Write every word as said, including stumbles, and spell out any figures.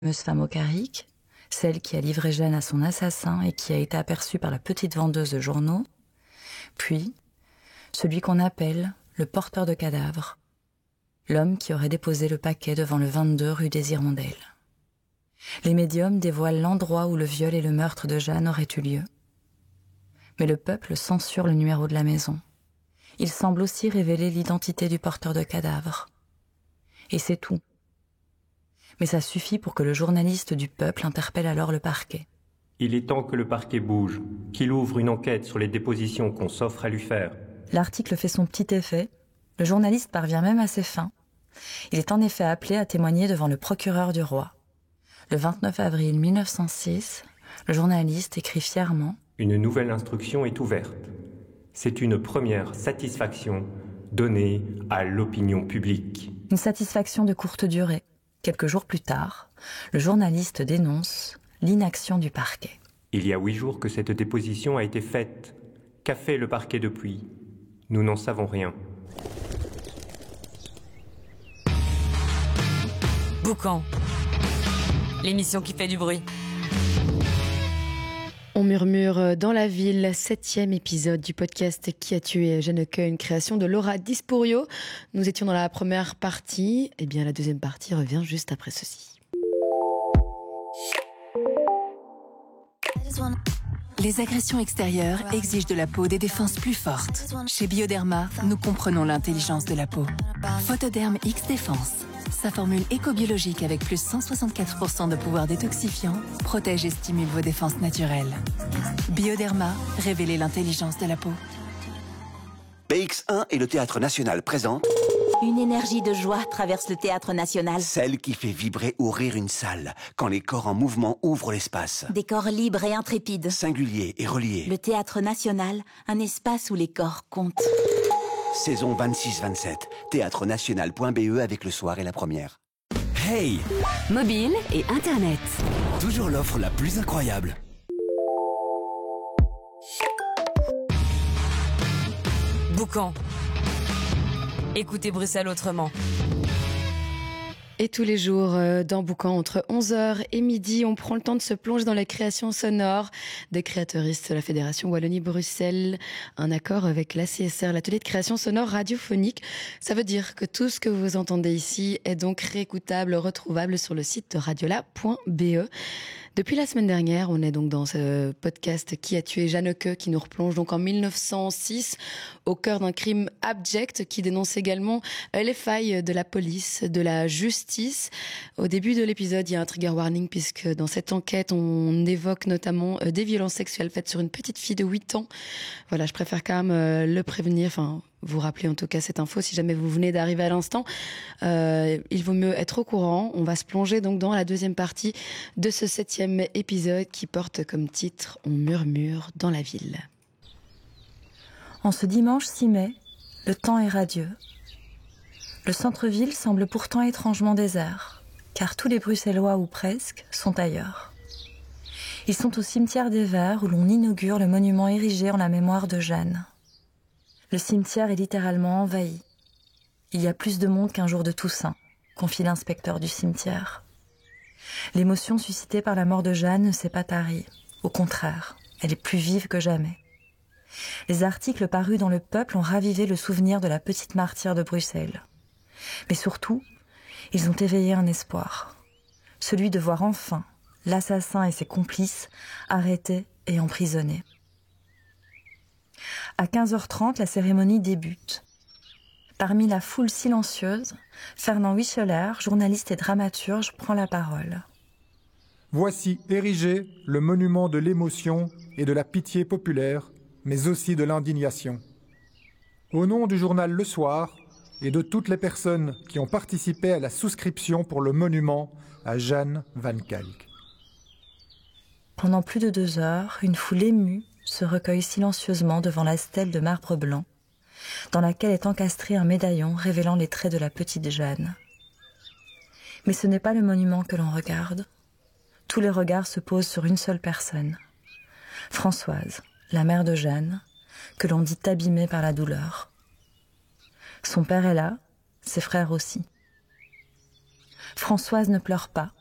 fameuse femme au carrick, celle qui a livré Jeanne à son assassin et qui a été aperçue par la petite vendeuse de journaux, puis celui qu'on appelle le porteur de cadavres, l'homme qui aurait déposé le paquet devant le vingt-deux rue des Hirondelles. Les médiums dévoilent l'endroit où le viol et le meurtre de Jeanne auraient eu lieu. Mais le peuple censure le numéro de la maison. Il semble aussi révéler l'identité du porteur de cadavres. Et c'est tout. Mais ça suffit pour que le journaliste du peuple interpelle alors le parquet. Il est temps que le parquet bouge, qu'il ouvre une enquête sur les dépositions qu'on s'offre à lui faire. L'article fait son petit effet. Le journaliste parvient même à ses fins. Il est en effet appelé à témoigner devant le procureur du roi. Le vingt-neuf avril mille neuf cent six, le journaliste écrit fièrement « Une nouvelle instruction est ouverte. C'est une première satisfaction donnée à l'opinion publique. » Une satisfaction de courte durée. Quelques jours plus tard, le journaliste dénonce l'inaction du parquet. Il y a huit jours que cette déposition a été faite. Qu'a fait le parquet depuis ? Nous n'en savons rien. Boucan, l'émission qui fait du bruit. On murmure dans la ville, septième épisode du podcast Qui a tué Jeanneke, une création de Laura Disporio. Nous étions dans la première partie, et bien la deuxième partie revient juste après ceci. Les agressions extérieures exigent de la peau des défenses plus fortes. Chez Bioderma, nous comprenons l'intelligence de la peau. Photoderm X Défense. Sa formule éco-biologique avec plus cent soixante-quatre pour cent de pouvoir détoxifiant protège et stimule vos défenses naturelles. Bioderma, révélez l'intelligence de la peau. B X un et le Théâtre National présentent Une énergie de joie traverse le Théâtre National. celle qui fait vibrer ou rire une salle, quand les corps en mouvement ouvrent l'espace. Des corps libres et intrépides. Singuliers et reliés. Le Théâtre National, un espace où les corps comptent. Saison vingt-six vingt-sept. théâtre national point b e avec le soir et la première. Hey! Mobile et Internet. Toujours l'offre la plus incroyable. Boucan. Écoutez Bruxelles autrement. Et tous les jours, euh, dans Boucan, entre onze heures et midi, on prend le temps de se plonger dans la création sonore des créateuristes de la Fédération Wallonie-Bruxelles. Un accord avec l'A C S R, l'atelier de création sonore radiophonique. Ça veut dire que tout ce que vous entendez ici est donc réécoutable, retrouvable sur le site radiola point b e. Depuis la semaine dernière, on est donc dans ce podcast Qui a tué Jeanneke, qui nous replonge donc en mille neuf cent six au cœur d'un crime abject qui dénonce également les failles de la police, de la justice. Au début de l'épisode, il y a un trigger warning puisque dans cette enquête, on évoque notamment des violences sexuelles faites sur une petite fille de huit ans. Voilà, je préfère quand même le prévenir, enfin vous rappelez en tout cas cette info si jamais vous venez d'arriver à l'instant. Euh, il vaut mieux être au courant. On va se plonger donc dans la deuxième partie de ce septième épisode qui porte comme titre « On murmure dans la ville ». En ce dimanche six mai, le temps est radieux. Le centre-ville semble pourtant étrangement désert, car tous les Bruxellois ou presque sont ailleurs. Ils sont au cimetière des Verts où l'on inaugure le monument érigé en la mémoire de Jeanne. Le cimetière est littéralement envahi. Il y a plus de monde qu'un jour de Toussaint, confie l'inspecteur du cimetière. L'émotion suscitée par la mort de Jeanne ne s'est pas tarie. Au contraire, elle est plus vive que jamais. Les articles parus dans le Peuple ont ravivé le souvenir de la petite martyre de Bruxelles. Mais surtout, ils ont éveillé un espoir. Celui de voir enfin l'assassin et ses complices arrêtés et emprisonnés. À quinze heures trente, la cérémonie débute. Parmi la foule silencieuse, Fernand Wicheler, journaliste et dramaturge, prend la parole. Voici érigé le monument de l'émotion et de la pitié populaire, mais aussi de l'indignation. Au nom du journal Le Soir et de toutes les personnes qui ont participé à la souscription pour le monument à Jeanne Van Kalk. Pendant plus de deux heures, une foule émue se recueille silencieusement devant la stèle de marbre blanc, dans laquelle est encastré un médaillon révélant les traits de la petite Jeanne. Mais ce n'est pas le monument que l'on regarde. Tous les regards se posent sur une seule personne. Françoise, la mère de Jeanne, que l'on dit abîmée par la douleur. Son père est là, ses frères aussi. Françoise ne pleure pas.